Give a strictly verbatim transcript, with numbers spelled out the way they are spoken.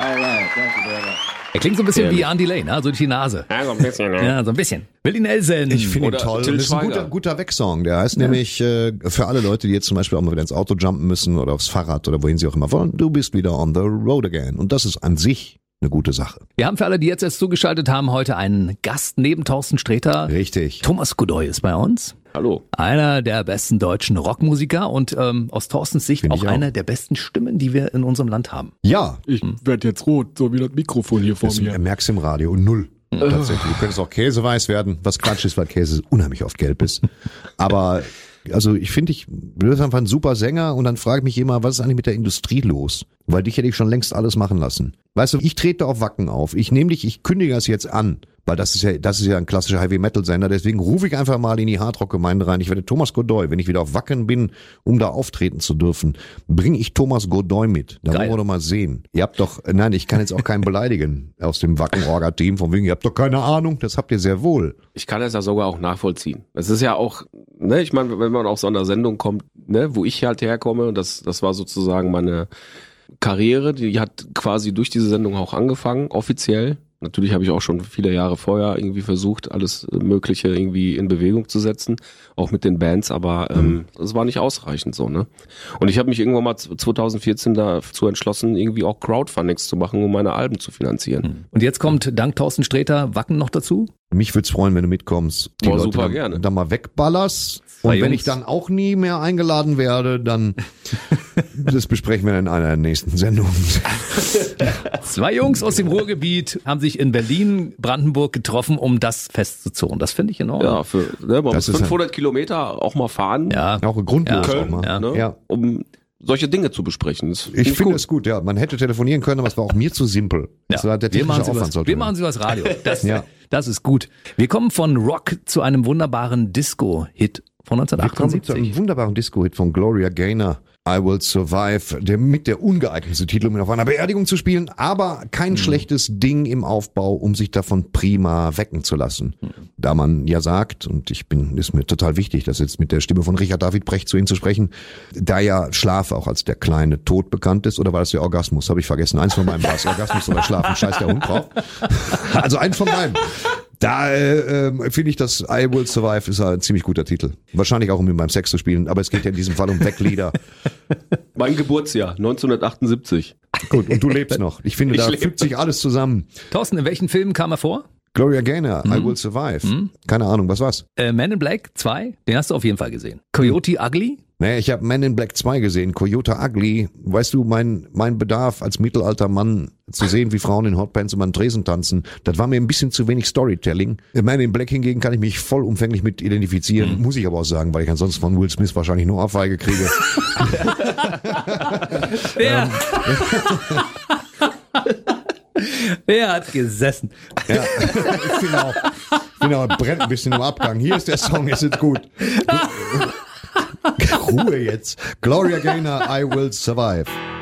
Alright, thank you very much. Er klingt so ein bisschen wie Andy Lane, ne? So durch die Nase. Ja, so ein bisschen, ne? Ja, so ein bisschen. Willi Nelson. Ich finde ihn Oder toll. Till Das ist ein Schweiger. guter, guter Wegsong. Der heißt nämlich äh, für alle Leute, die jetzt zum Beispiel auch mal wieder ins Auto jumpen müssen oder aufs Fahrrad oder wohin sie auch immer wollen, du bist wieder on the road again. Und das ist an sich eine gute Sache. Wir haben für alle, die jetzt erst zugeschaltet haben, heute einen Gast neben Thorsten Sträter. Richtig. Thomas Godoy ist bei uns. Hallo. Einer der besten deutschen Rockmusiker und ähm, aus Thorstens Sicht Find auch ich auch. einer der besten Stimmen, die wir in unserem Land haben. Ja, Ich werde jetzt rot, so wie das Mikrofon hier vor das mir. merkst du im Radio. Null. Tatsächlich. Du könntest auch käseweiß werden, was Quatsch ist, weil Käse unheimlich oft gelb ist. Aber also ich finde, ich du bist einfach ein super Sänger und dann frage ich mich immer, was ist eigentlich mit der Industrie los? Weil dich hätte ich schon längst alles machen lassen. Weißt du, ich trete auf Wacken auf. Ich nehme dich, ich kündige das jetzt an. Weil das ist ja, das ist ja ein klassischer Heavy-Metal-Sender, deswegen rufe ich einfach mal in die Hardrock-Gemeinde rein. Ich werde Thomas Godoy, wenn ich wieder auf Wacken bin, um da auftreten zu dürfen, bringe ich Thomas Godoy mit. Da Geil. wollen wir doch mal sehen. Ihr habt doch, nein, ich kann jetzt auch keinen beleidigen aus dem Wacken-Orga-Team, von wegen, ihr habt doch keine Ahnung, das habt ihr sehr wohl. Ich kann das ja sogar auch nachvollziehen. Es ist ja auch, ne, ich meine, wenn man auf so einer Sendung kommt, ne, wo ich halt herkomme, und das, das war sozusagen meine Karriere, die hat quasi durch diese Sendung auch angefangen, offiziell. Natürlich habe ich auch schon viele Jahre vorher irgendwie versucht, alles Mögliche irgendwie in Bewegung zu setzen, auch mit den Bands, aber ähm, es war nicht ausreichend so, ne? Und ich habe mich irgendwann mal zwanzig vierzehn dazu entschlossen, irgendwie auch Crowdfundings zu machen, um meine Alben zu finanzieren. Und jetzt kommt dank Thorsten Sträter Wacken noch dazu. Mich würde es freuen, wenn du mitkommst. Die Boah, Leute super dann, gerne. dann mal wegballerst. Zwei Und wenn Jungs. ich dann auch nie mehr eingeladen werde, dann das besprechen wir in einer der nächsten Sendungen. Zwei Jungs aus dem Ruhrgebiet haben sich in Berlin, Brandenburg getroffen, um das festzuzurren. Das finde ich in Ordnung. Ja, für ne, man Das muss ist fünfhundert Kilometer auch mal fahren, Ja. Auch grundlos Ja, auch mal. ja. ne, Ja. um solche Dinge zu besprechen. Das Ich finde gut. es gut, ja. Man hätte telefonieren können, aber es war auch mir zu simpel. Das war der wir, technische machen sie Aufwand was, sollte wir man- machen sie was Radio. Das, Ja. das ist gut. Wir kommen von Rock zu einem wunderbaren Disco-Hit von Wir kommen zu neunzehnhundertachtundsiebzig. einem wunderbaren Disco-Hit von Gloria Gaynor. I Will Survive, der mit der ungeeignetste Titel, um ihn auf einer Beerdigung zu spielen, aber kein Mhm. schlechtes Ding im Aufbau, um sich davon prima wecken zu lassen. Mhm. Da man ja sagt, und ich bin, ist mir total wichtig, das jetzt mit der Stimme von Richard David Brecht zu Ihnen zu sprechen, da ja Schlaf auch als der kleine Tod bekannt ist, oder war das der Orgasmus? Habe ich vergessen. Eins von beiden war es, Orgasmus oder Schlafen, scheiß der Hund drauf. Also eins von beiden. Da äh, äh, finde ich, dass I Will Survive ist ein ziemlich guter Titel. Wahrscheinlich auch, um ihn beim Sex zu spielen, aber es geht ja in diesem Fall um Weglieder. Mein Geburtsjahr, neunzehnhundertachtundsiebzig. Gut, und du lebst noch. Ich finde, Ich da lebe. fügt sich alles zusammen. Thorsten, in welchen Filmen kam er vor? Gloria Gaynor, I Will Survive. Keine Ahnung, was war's? Äh, Man in Black zwei, den hast du auf jeden Fall gesehen. Coyote Ugly? Naja, ich habe Man in Black zwei gesehen, Coyote Ugly. Weißt du, mein mein Bedarf als mittelalter Mann zu sehen, wie Frauen in Hotpants um einen Tresen tanzen, das war mir ein bisschen zu wenig Storytelling. Man in Black hingegen kann ich mich vollumfänglich mit identifizieren, muss ich aber auch sagen, weil ich ansonsten von Will Smith wahrscheinlich nur Ohrfeige kriege. Wer? Wer hat gesessen? Ja, ich finde auch, ich finde auch, brennt ein bisschen im Abgang. Hier ist der Song, jetzt ist gut. Ruhe jetzt. Gloria Gaynor, I Will Survive.